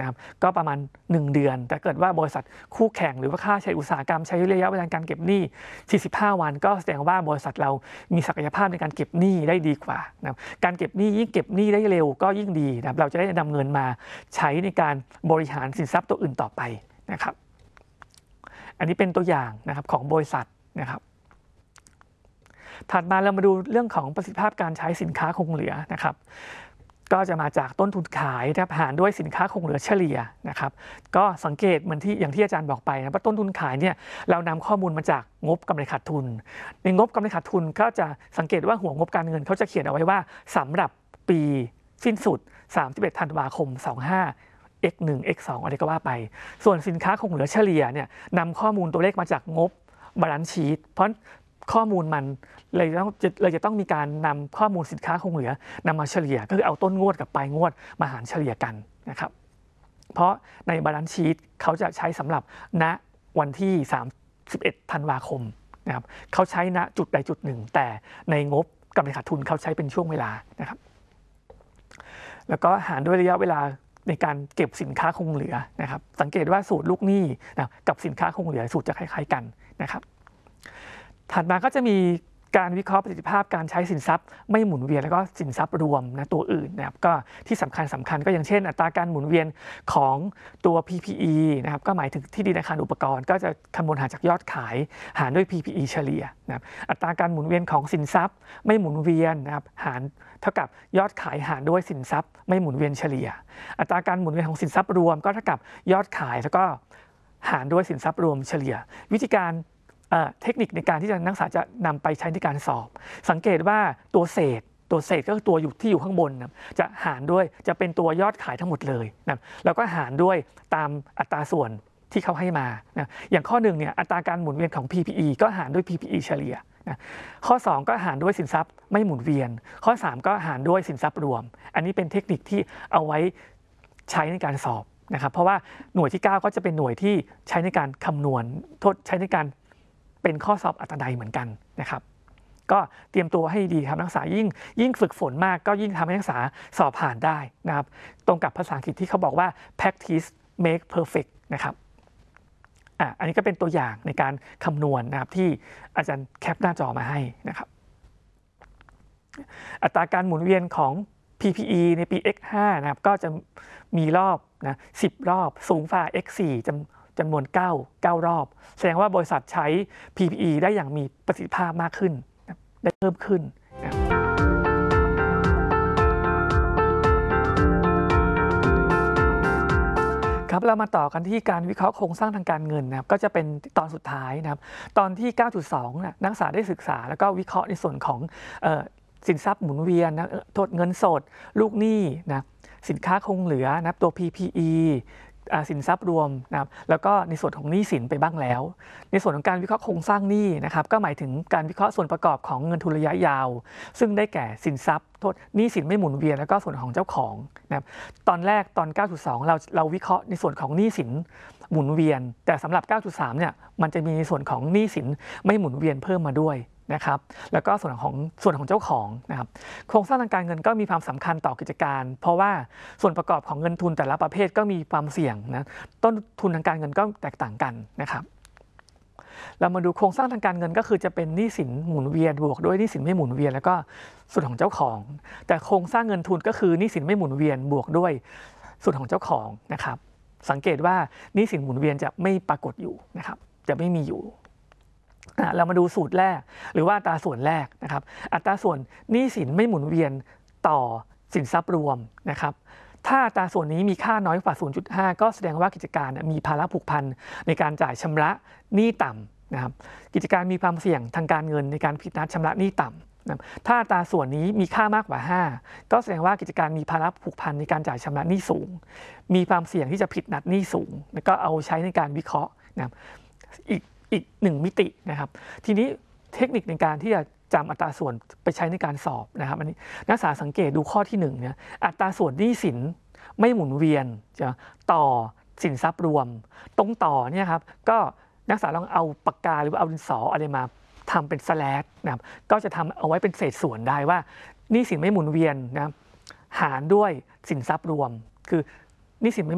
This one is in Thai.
นะครับก็ประมาณ1เดือนแต่เกิดว่าบริษัทคู่แข่งหรือว่าค่าใช้อุตสาหกรรมใช้ระยะเวลาการเก็บหนี้45วันก็แสดงว่าบริษัทเรามีศักยภาพในการเก็บหนี้ได้ดีกว่านะครับการเก็บหนี้ยิ่งเก็บหนี้ได้เร็วก็ยิ่งดีนะครับเราจะได้นำเงินมาใช้ในการบริหารสินทรัพย์ตัวอื่นต่อไปนะครับอันนี้เป็นตัวอย่างนะครับของบริษัทนะครับถัดมาเรามาดูเรื่องของประสิทธิภาพการใช้สินค้าคงเหลือนะครับก็จะมาจากต้นทุนขายนะครับหารด้วยสินค้าคงเหลือเฉลี่ยนะครับก็สังเกตเหมือนที่อย่างที่อาจารย์บอกไปนะว่าต้นทุนขายเนี่ยเรานำข้อมูลมาจากงบกำไรขาดทุนในงบกำไรขาดทุนก็จะสังเกตว่าหัวงบการเงินเขาจะเขียนเอาไว้ว่าสำหรับปีสิ้นสุด31ธันวาคม25 x1 x2 อะไรก็ว่าไปส่วนสินค้าคงเหลือเฉลี่ยเนี่ยนำข้อมูลตัวเลขมาจากงบบาลานซ์ชีทเพราะข้อมูลมันเลยจะต้องมีการนำข้อมูลสินค้าคงเหลือนำมาเฉลี่ยก็คือเอาต้นงวดกับปลายงวดมาหารเฉลี่ยกันนะครับเพราะในบาลานซ์ชีทเขาจะใช้สำหรับณวันที่31ธันวาคมนะครับเขาใช้ณจุดใดจุดหนึ่งแต่ในงบกำไรขาดทุนเขาใช้เป็นช่วงเวลานะครับแล้วก็หารด้วยระยะเวลาในการเก็บสินค้าคงเหลือนะครับสังเกตว่าสูตรลูกหนี้นะกับสินค้าคงเหลือสูตรจะคล้ายๆกันนะครับถัดมาก็จะมีการวิเคราะห์ประสิทธิภาพการใช้สินทรัพย์ไม่หมุนเวียนแล้วก็สินทรัพย์รวมนะตัวอื่นนะครับก็ที่สำคัญก็อย่างเช่นอัตราการหมุนเวียนของตัว PPE นะครับก็หมายถึงที่ดินอาคารอุปกรณ์ก็จะคำนวณหารจากยอดขายหารด้วย PPE เฉลี่ยนะครับอัตราการหมุนเวียนของสินทรัพย์ไม่หมุนเวียนนะครับหารเท่ากับยอดขายหารด้วยสินทรัพย์ไม่หมุนเวียนเฉลี่ยอัตราการหมุนเวียนของสินทรัพย์รวมก็เท่ากับยอดขายแล้วก็หารด้วยสินทรัพย์รวมเฉลี่ยวิธีการเทคนิคในการที่นักศึกษาจะนำไปใช้ในการสอบสังเกตว่าตัวเศษก็คือตัวที่อยู่ข้างบนนะจะหารด้วยจะเป็นตัวยอดขายทั้งหมดเลยนะแล้วก็หารด้วยตามอัตราส่วนที่เขาให้มานะอย่างข้อ1เนี่ยอัตราการหมุนเวียนของ PPE ก็หารด้วย PPE เฉลี่ยนะข้อ2ก็หารด้วยสินทรัพย์ไม่หมุนเวียนข้อ3ก็หารด้วยสินทรัพย์รวมอันนี้เป็นเทคนิคที่เอาไว้ใช้ในการสอบนะครับเพราะว่าหน่วยที่9ก็จะเป็นหน่วยที่ใช้ในการคำนวณใช้ในการเป็นข้อสอบอัตนัยเหมือนกันนะครับก็เตรียมตัวให้ดีครับนักศึกษายิ่งฝึกฝนมากก็ยิ่งทำให้นักศึกษาสอบผ่านได้นะครับตรงกับภาษาอังกฤษที่เขาบอกว่า practice make perfect นะครับอันนี้ก็เป็นตัวอย่างในการคำนวณนะครับที่อาจารย์แคปหน้าจอมาให้นะครับอัตราการหมุนเวียนของ PPE ในปี X5 นะครับก็จะมีรอบนะ10รอบสูงฝ่า X4 จำนวน9รอบแสดงว่าบริษัทใช้ PPE ได้อย่างมีประสิทธิภาพมากขึ้นได้เพิ่มขึ้นครับเรามาต่อกันที่การวิเคราะห์โครงสร้างทางการเงินนะครับก็จะเป็นตอนสุดท้ายนะครับตอนที่ 9.2 นักศึกษาได้ศึกษาแล้วก็วิเคราะห์ในส่วนของสินทรัพย์หมุนเวียนนะโทษเงินสดลูกหนี้นะสินค้าคงเหลือนะตัว PPEสินทรัพย์รวมนะครับแล้วก็ในส่วนของหนี้สินไปบ้างแล้วในส่วนของการวิเคราะห์โครงสร้างหนี้นะครับก็หมายถึงการวิเคราะห์ส่วนประกอบของเงินทุนระยะยาวซึ่งได้แก่สินทรัพย์โทษหนี้สินไม่หมุนเวียนแล้วก็ส่วนของเจ้าของนะครับตอนแรกตอน 9.2 เราวิเคราะห์ในส่วนของหนี้สินหมุนเวียนแต่สำหรับ 9.3 เนี่ยมันจะมีในส่วนของหนี้สินไม่หมุนเวียนเพิ่มมาด้วยนะครับแล้วก็ส่วนของเจ้าของนะครับโครงสร้างทางการเงินก็มีความสำคัญต่อกิจการเพราะว่าส่วนประกอบของเงินทุนแต่ละประเภทก็มีความเสี่ยงนะต้นทุนทางการเงินก็แตกต่างกันนะครับเรามาดูโครงสร้างทางการเงินก็คือจะเป็นหนี้สินหมุนเวียนบวกด้วยหนี้สินไม่หมุนเวียนแล้วก็ส่วนของเจ้าของแต่โครงสร้างเงินทุนก็คือหนี้สินไม่หมุนเวียนบวกด้วยส่วนของเจ้าของนะครับสังเกตว่าหนี้สินหมุนเวียนจะไม่ปรากฏอยู่นะครับจะไม่มีอยู่เรามาดูสูตรแรกหรือว่าอัตราส่วนแรกนะครับอัตราส่วนหนี้สินไม่หมุนเวียนต่อสินทรัพย์รวมนะครับถ้าอัตราส่วนนี้มีค่าน้อยกว่า 0.5 ก็แสดงว่ากิจการมีภาระผูกพันในการจ่ายชำระหนี้ต่ำนะครับกิจการมีความเสี่ยงทางการเงินในการผิดนัดชำระหนี้ต่ำนะถ้าอัตราส่วนนี้มีค่ามากกว่า5ก็แสดงว่ากิจการมีภาระผูกพันในการจ่ายชำระหนี้สูงมีความเสี่ยงที่จะผิดนัดหนี้สูงแล้วก็เอาใช้ในการวิเคราะห์นะครับอีก1มิตินะครับทีนี้เทคนิคในการที่จะจำอัตราส่วนไปใช้ในการสอบนะครับอันนี้นักศึกษาสังเกตดูข้อที่1เนี่ยอัตราส่วนหนี้สินไม่หมุนเวียนจะต่อสินทรัพย์รวมตรงต่อเนี่ยครับก็นักศึกษาลองเอาปากกาหรือเอาดินสออะไรมาทำเป็นสแลชนะครับก็จะทำเอาไว้เป็นเศษส่วนได้ว่าหนี้สินไม่หมุนเวียนนะหารด้วยสินทรัพย์รวมคือหนี้สินไม่